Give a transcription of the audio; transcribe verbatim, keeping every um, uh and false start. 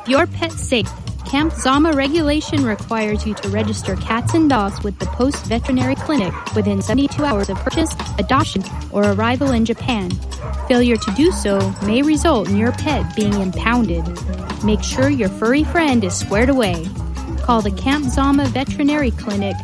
Keep your pet safe. Camp Zama regulation requires you to register cats and dogs with the Post Veterinary Clinic within seventy-two hours of purchase, adoption, or arrival in Japan. Failure to do so may result in your pet being impounded. Make sure your furry friend is squared away. Call the Camp Zama Veterinary Clinic